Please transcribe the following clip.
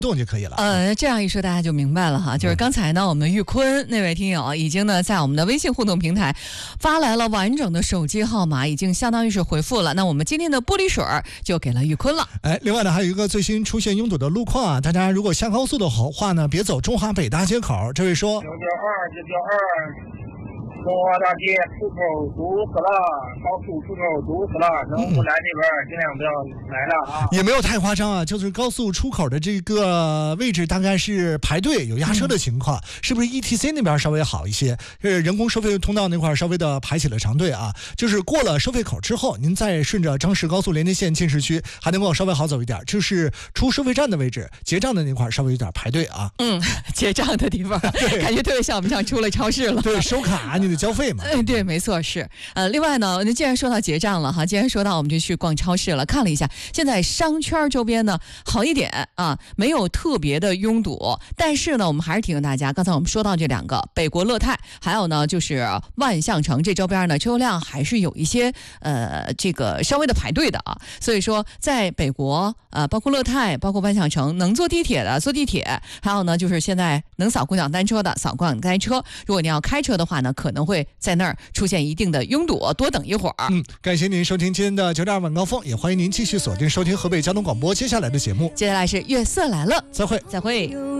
动就可以了。 这样一说大家就明白了哈，就是刚才呢，我们玉坤那位听友已经呢在我们的微信互动平台发来了完整的手机号码，已经相当于是回复了。那我们今天的玻璃水就给了玉坤了。 另外呢，还有一个最新出现拥堵的路况啊，大家如果下高速的话呢，别走中华北大街口。这位说，9.2中华大街出口堵死了，高速出口堵死了，能不来这边尽量不要来了啊。也没有太夸张啊，就是高速出口的这个位置大概是排队有压车的情况，是不是 ETC 那边稍微好一些？人工收费通道那块稍微的排起了长队啊，就是过了收费口之后，您再顺着张石高速连接线进市区，还能够稍微好走一点。就是出收费站的位置，结账的那块稍微有点排队啊。 结账的地方感觉特别像我们像出了超市了。 对，收卡你得交费嘛。 对，没错是。另外呢，既然说到结账了哈，既然说到我们就去逛超市了，看了一下，现在商圈周边呢好一点啊，没有特别的拥堵，但是呢，我们还是提醒大家，刚才我们说到这两个北国乐泰，还有呢就是万象城这周边呢车辆还是有一些这个稍微的排队的啊，所以说在北国包括乐泰，包括万象城，能坐地铁的坐地铁，还有呢就是现在能扫共享单车的扫共享单车，如果你要开车的话呢，可能会在那儿出现一定的拥堵，多等一会儿。 感谢您收听今天的9.2晚高峰，也欢迎您继续锁定收听河北交通广播接下来的节目。 接下来是月色来了， 再会。